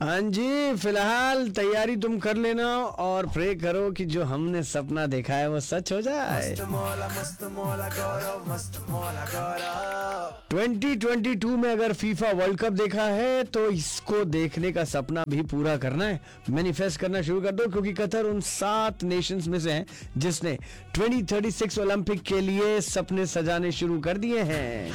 हाँ जी, फिलहाल तैयारी तुम कर लेना और प्रे करो कि जो हमने सपना देखा है वो सच हो जाए। 2022 में अगर फीफा वर्ल्ड कप देखा है तो इसको देखने का सपना भी पूरा करना है, मैनिफेस्ट करना शुरू कर दो, क्योंकि कतर उन 7 नेशंस में से है जिसने 2036 ओलंपिक के लिए सपने सजाने शुरू कर दिए हैं।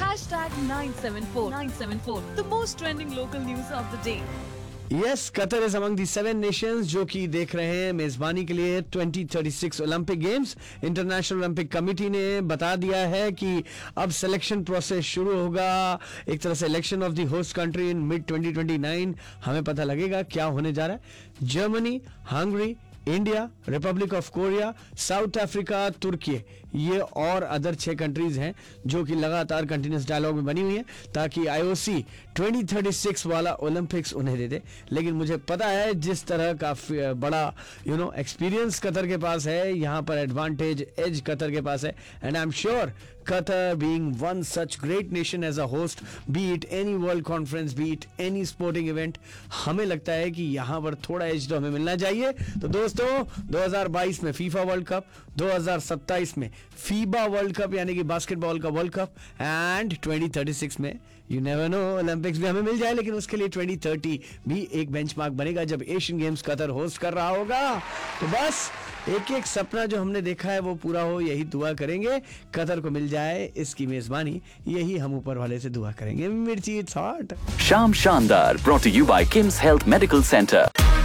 #974 the most trending local news of the day. Yes, Qatar is among the 7 Nations जो कि देख रहे हैं मेजबानी के लिए 2036 Olympic games. International Olympic committee ने बता दिया है कि अब सिलेक्शन प्रोसेस शुरू होगा, एक तरह से election of the host country in mid 2029। हमें पता लगेगा क्या होने जा रहा है। Germany, Hungary, India, Republic of Korea, south Africa, तुर्की, ये और अदर 6 कंट्रीज हैं जो कि लगातार कंटिन्यूस डायलॉग में बनी हुई हैं ताकि आईओसी 2036 वाला ओलंपिक्स उन्हें दे दे। लेकिन मुझे पता है जिस तरह का बड़ा एक्सपीरियंस कतर के पास है, यहाँ पर एडवांटेज एज कतर के पास है, and I am sure Qatar being one such great nation as a host, be it any world conference, be it any sporting event, हमें लगता है कि यहाँ पर थोड़ा एज तो हमें मिलना चाहिए। तो दोस्तों 2022 में फीफा वर्ल्ड कप, 2027 में फीबा वर्ल्ड कप यानी कि बास्केटबॉल का वर्ल्ड कप, एंड 2036 में यू नेवर नो ओलंपिक्स भी हमें मिल जाए। लेकिन उसके लिए 2030 भी एक बेंचमार्क बनेगा जब एशियन गेम्स कतर होस्ट कर रहा होगा। तो बस एक एक सपना जो हमने देखा है वो पूरा हो, यही दुआ करेंगे कतर को मिल जाए इसकी मेजबानी, यही हम ऊपर वाले से दुआ करेंगे। मिर्ची इट्स हॉट। शाम शानदार brought to you by Kim's Health Medical Center.